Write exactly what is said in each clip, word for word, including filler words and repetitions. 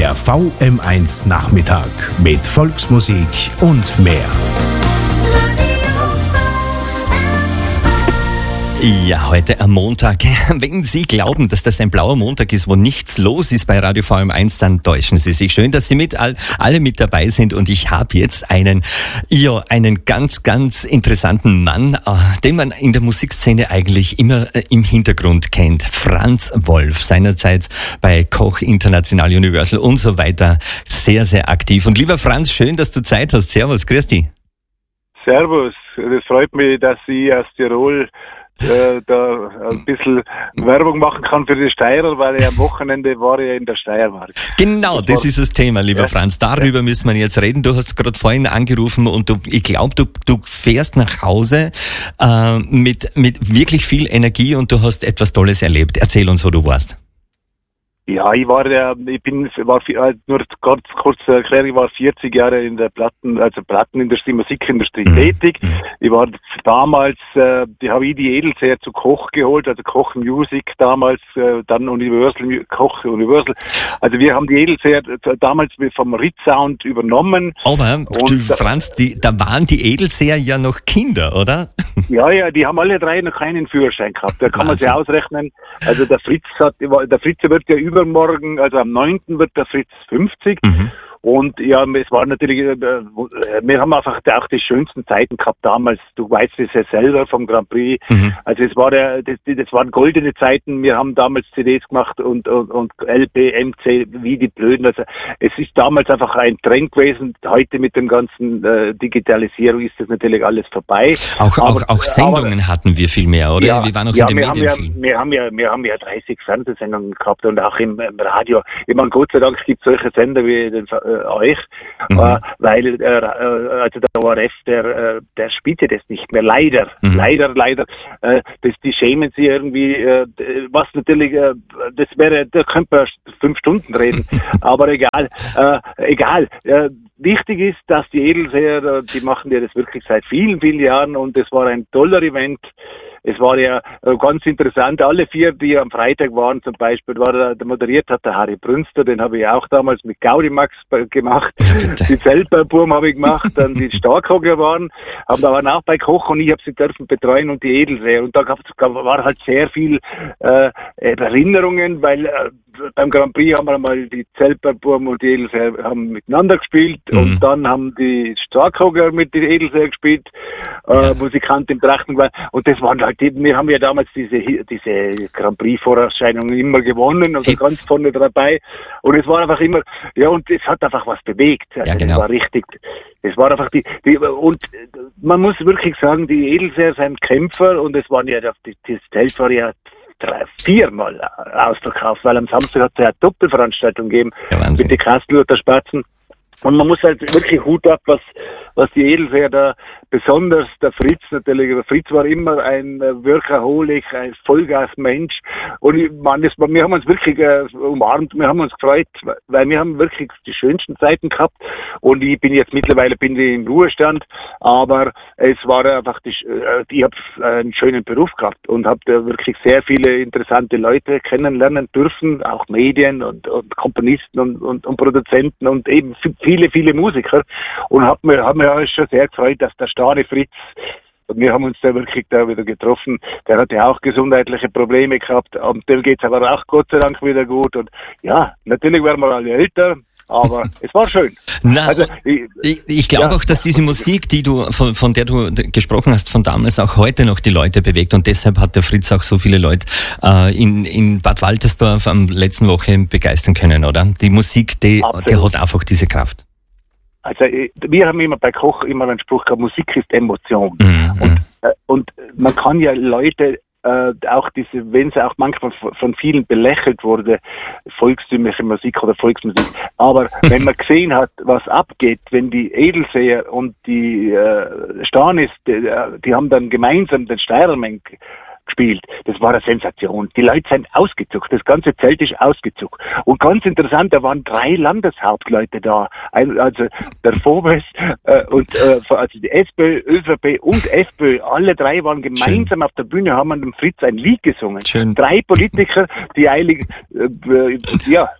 Der V M eins Nachmittag mit Volksmusik und mehr. Ja, heute am Montag. Wenn Sie glauben, dass das ein blauer Montag ist, wo nichts los ist bei Radio V M eins, dann täuschen Sie sich. Schön, dass Sie mit all, alle mit dabei sind, und ich habe jetzt einen, ja, einen ganz, ganz interessanten Mann, äh, den man in der Musikszene eigentlich immer äh, im Hintergrund kennt. Franz Wolf, seinerzeit bei Koch International Universal und so weiter, sehr, sehr aktiv. Und lieber Franz, schön, dass du Zeit hast. Servus, grüß dich. Servus, es freut mich, dass ich aus Tirol Äh, da ein bisschen Werbung machen kann für die Steirer, weil ich am Wochenende war ich in der Steiermark. Genau, das, das ist das Thema, lieber ja. Franz. Darüber ja. müssen wir jetzt reden. Du hast gerade vorhin angerufen und du, ich glaube, du, du fährst nach Hause äh, mit, mit wirklich viel Energie und du hast etwas Tolles erlebt. Erzähl uns, wo du warst. Ja, ich war ja, ich bin, war nur ganz kurz erklären, ich war vierzig Jahre in der Platten, also Plattenindustrie, Musikindustrie mhm. tätig. Ich war damals, äh, die habe ich die Edelseher zu Koch geholt, also Koch Music damals, äh, dann Universal, Koch Universal. Also wir haben die Edelseher damals vom Ritz Sound übernommen. Aber, du, Franz, die, da waren die Edelseher ja noch Kinder, oder? Ja, ja, die haben alle drei noch keinen Führerschein gehabt. Da kann Wahnsinn. Man sich ausrechnen. Also der Fritz hat, der Fritz wird ja übermorgen, also am neunten wird der Fritz fünfzig. Mhm. Und ja, es war natürlich, äh, wir haben einfach auch die schönsten Zeiten gehabt damals. Du weißt es ja selber vom Grand Prix. Mhm. Also es war der, das, das waren goldene Zeiten. Wir haben damals C Ds gemacht und, und, und L P, M C, wie die Blöden. Also es ist damals einfach ein Trend gewesen. Heute mit dem ganzen äh, Digitalisierung ist das natürlich alles vorbei. Auch, aber, auch, auch Sendungen aber, hatten wir viel mehr, oder? Ja, wir waren auch ja, in den wir Medien haben viel. Ja, wir haben ja, wir haben ja dreißig Fernsehsendungen gehabt und auch im, im Radio. Ich meine, Gott sei Dank gibt es solche Sender wie den euch, mhm. äh, weil äh, also der O R F, der, äh, der spielt ja das nicht mehr, leider, mhm. leider, leider, äh, das, die schämen sich irgendwie, äh, was natürlich, äh, das wäre, da könnte man fünf Stunden reden, aber egal, äh, egal, äh, wichtig ist, dass die Edelseher, die machen ja das wirklich seit vielen, vielen Jahren, und es war ein toller Event. Es war ja ganz interessant, alle vier, die am Freitag waren, zum Beispiel, war der, der moderiert hat der Harry Brünster, den habe ich auch damals mit Gaudimax gemacht, die Zeltbauburm habe ich gemacht, dann die Starkhogler waren, haben da waren auch bei Koch, und ich habe sie dürfen betreuen, und die Edelseher, und da gab es war halt sehr viel äh, Erinnerungen, weil äh, beim Grand Prix haben wir einmal die Zeltbauburm und die Edelseher haben miteinander gespielt, mhm. und dann haben die Starkhogler mit den Edelseher gespielt, äh, ja. Musikant im Trachtenwald, und das waren halt, wir haben ja damals diese diese Grand Prix Vorausscheidungen immer gewonnen und ganz vorne dabei, und es war einfach immer, ja, und es hat einfach was bewegt, also ja, genau. Das war richtig, es war einfach die, die, und man muss wirklich sagen, die Edelseher sind Kämpfer, und es waren ja, das Zelt war ja drei, viermal ausverkauft, weil am Samstag hat es ja eine Doppelveranstaltung gegeben, ja, mit den Kastelurter Spatzen. Und man muss halt wirklich Hut ab, was, was die Edelseher da, besonders der Fritz natürlich, der Fritz war immer ein äh, Workaholic, ein Vollgasmensch, und ich meine, das, wir haben uns wirklich äh, umarmt, wir haben uns gefreut, weil wir haben wirklich die schönsten Zeiten gehabt, und ich bin jetzt mittlerweile bin ich im Ruhestand, aber es war einfach, die, äh, ich habe einen schönen Beruf gehabt und habe da wirklich sehr viele interessante Leute kennenlernen dürfen, auch Medien und, und Komponisten und, und, und Produzenten und eben viele, viele Musiker, und habe mir, hab mir schon sehr gefreut, dass der Stani Fritz, und wir haben uns da wirklich da wieder getroffen, der hatte auch gesundheitliche Probleme gehabt, und dem geht's aber auch Gott sei Dank wieder gut, und ja, natürlich werden wir alle älter, aber es war schön. Na, also, ich ich, ich glaube ja. auch, dass diese Musik, die du von, von der du gesprochen hast, von damals auch heute noch die Leute bewegt, und deshalb hat der Fritz auch so viele Leute äh, in, in Bad Waltersdorf am letzten Woche begeistern können, oder? Die Musik, die, die hat einfach diese Kraft. Also wir haben immer bei Koch immer einen Spruch gehabt, Musik ist Emotion. Mhm. Und, äh, und man kann ja Leute äh, auch diese, wenn sie auch manchmal von vielen belächelt wurde, volkstümliche Musik oder Volksmusik, aber wenn man gesehen hat, was abgeht, wenn die Edelseher und die äh, Stanis, die, die haben dann gemeinsam den Steiermenk gespielt. Das war eine Sensation. Die Leute sind ausgezuckt. Das ganze Zelt ist ausgezuckt. Und ganz interessant, da waren drei Landeshauptleute da. Also der Vogels äh, und äh, also die SPÖ, ÖVP und FPÖ. Alle drei waren gemeinsam Schön. Auf der Bühne, haben an dem Fritz ein Lied gesungen. Schön. Drei Politiker, die eilig, äh, ja,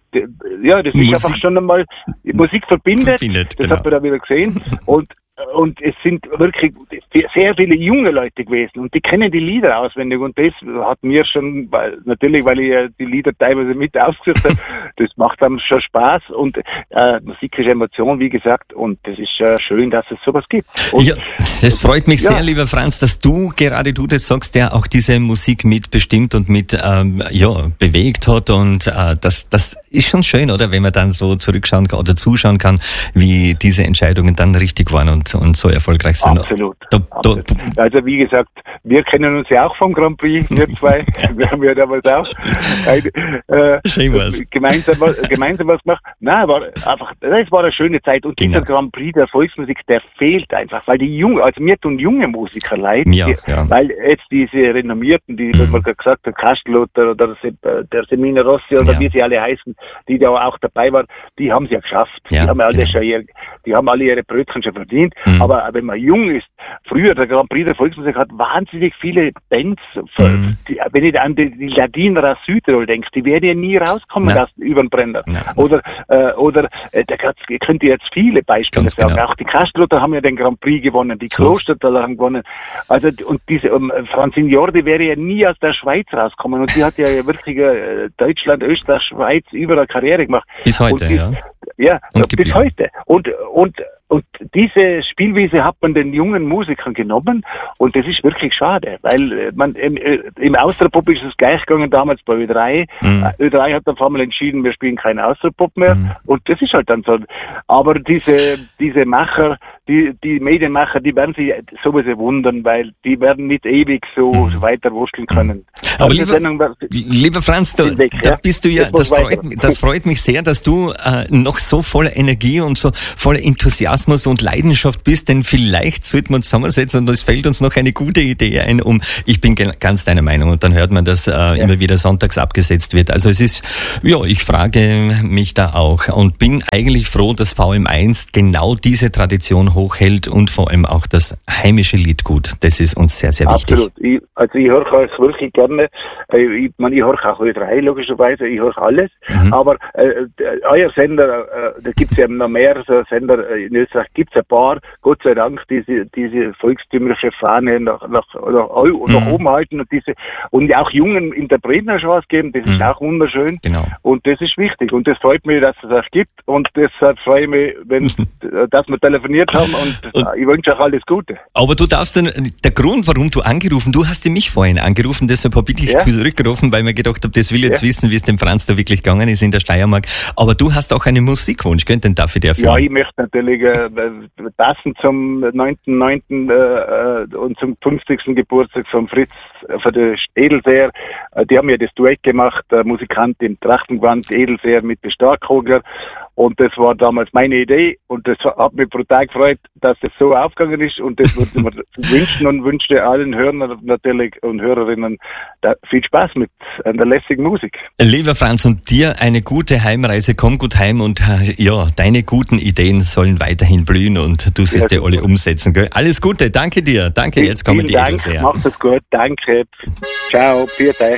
ja, das Musik. Ist einfach schon einmal, Musik verbindet, verbindet das genau. Hat man da wieder gesehen. Und Und es sind wirklich sehr viele junge Leute gewesen und die kennen die Lieder auswendig und das hat mir schon, weil, natürlich, weil ich ja die Lieder teilweise mit ausgesucht habe, das macht einem schon Spaß und äh, Musik ist Emotion, wie gesagt, und das ist äh, schön, dass es sowas gibt. Und, ja, das freut mich ja. sehr, lieber Franz, dass du, gerade du das sagst, der auch diese Musik mitbestimmt und mit ähm, ja, bewegt hat und äh, das, das ist schon schön, oder, wenn man dann so zurückschauen kann oder zuschauen kann, wie diese Entscheidungen dann richtig waren und und so erfolgreich sind. Absolut. Da, da, Absolut. Also wie gesagt, wir kennen uns ja auch vom Grand Prix, wir zwei. Wir haben ja damals auch ein, äh, gemeinsam, gemeinsam was gemacht. Nein, war einfach, das war eine schöne Zeit. Und genau. Dieser Grand Prix der Volksmusik, der fehlt einfach, weil die jungen, also mir tun junge Musiker leid, ja, ja. weil jetzt diese renommierten, die, mhm. man gesagt hat, Kastelother oder der Semino Rossi oder ja. wie sie alle heißen, die da auch dabei waren, die haben es ja geschafft. Ja, die haben alle genau. schon ihr, die haben alle ihre Brötchen schon verdient. Mhm. Aber wenn man jung ist, früher, der Grand Prix der Volksmusik hat wahnsinnig viele Bands. Mhm. Die, wenn ich an die, die Ladiner aus Südtirol denke, die werden ja nie rauskommen aus über den Brenner. Nein. Oder, äh, oder, äh, da könnt ihr jetzt viele Beispiele Ganz sagen. Genau. Auch die Kastelother haben ja den Grand Prix gewonnen, die so. Klostertaler haben gewonnen. Also, und diese, um, Francine Jordi wäre ja nie aus der Schweiz rauskommen und die hat ja wirklich äh, Deutschland, Österreich, Schweiz überall Karriere gemacht. Bis heute, die, ja. Ja, und bis geblieben. heute. Und, und, und diese Spielwiese hat man den jungen Musikern genommen und das ist wirklich schade, weil man im, im Austropop ist es gleich gegangen damals bei Ö drei. Mhm. Ö drei hat dann auf einmal entschieden, wir spielen keinen Austropop mehr mhm. und das ist halt dann so. Aber diese diese Macher, die die Medienmacher, die werden sich sowieso wundern, weil die werden nicht ewig so mhm. weiter wursteln können. Aber also lieber, lieber Franz, da, weg, da bist du ja, das, das freut, das freut mich sehr, dass du äh, noch so voller Energie und so voller Enthusiasmus und Leidenschaft bist, denn vielleicht sollten wir uns zusammensetzen und es fällt uns noch eine gute Idee ein, um, ich bin ganz deiner Meinung und dann hört man, dass äh, ja. immer wieder sonntags abgesetzt wird. Also es ist, ja, ich frage mich da auch und bin eigentlich froh, dass V M eins genau diese Tradition hochhält und vor allem auch das heimische Liedgut. Das ist uns sehr, sehr wichtig. Absolut. Ich, also ich höre euch wirklich gerne, ich meine, ich höre auch Ö drei logischerweise, ich höre alles, mhm. aber äh, euer Sender, äh, da gibt es ja noch mehr so Sender, in Österreich gibt es ein paar, Gott sei Dank, diese diese volkstümliche Fahne nach, nach, nach, mhm. nach oben halten und diese und auch jungen Interpreten eine Chance geben, das mhm. ist auch wunderschön genau. Und das ist wichtig und das freut mich, dass es auch gibt und deshalb freue ich mich, wenn, dass wir telefoniert haben und, und ich wünsche auch alles Gute. Aber du darfst dann, der Grund, warum du angerufen, du hast mich vorhin angerufen, deshalb habe ich dich ja. zurückgerufen, weil ich mir gedacht habe, das will jetzt ja. wissen, wie es dem Franz da wirklich gegangen ist in der Steiermark, aber du hast auch einen Musikwunsch, könnt denn dafür der Ja, ich möchte natürlich äh, passend zum neunten neunten Äh, und zum fünfzigsten Geburtstag von Fritz, äh, von der Edelseer, äh, die haben ja das Duett gemacht, der Musikant im Trachtengewand, Edelseer mit der Starkhogler. Und das war damals meine Idee und das hat mich brutal gefreut, dass das so aufgegangen ist und das würde ich mir wünschen und wünsche allen Hörern natürlich und Hörerinnen da viel Spaß mit der lässigen Musik. Lieber Franz, und dir eine gute Heimreise, komm gut heim und ja, deine guten Ideen sollen weiterhin blühen und du siehst ja, dir alle umsetzen. Gell? Alles Gute, danke dir, danke, jetzt kommen die Edelseer. Macht es gut, danke, ciao, viert euch.